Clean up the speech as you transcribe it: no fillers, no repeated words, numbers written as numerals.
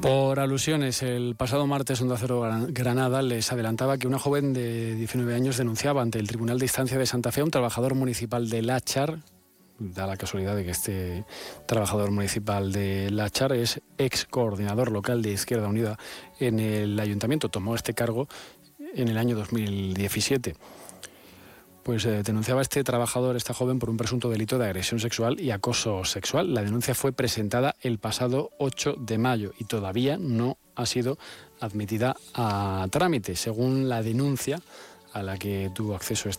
Por alusiones, el pasado martes Onda Cero Granada les adelantaba que una joven de 19 años denunciaba ante el Tribunal de Instancia de Santa Fe a un trabajador municipal de Láchar. Da la casualidad de que este trabajador municipal de Láchar es ex coordinador local de Izquierda Unida en el ayuntamiento. Tomó este cargo en el año 2017. Pues denunciaba este trabajador, esta joven, por un presunto delito de agresión sexual y acoso sexual. La denuncia fue presentada el pasado 8 de mayo y todavía no ha sido admitida a trámite. Según la denuncia a la que tuvo acceso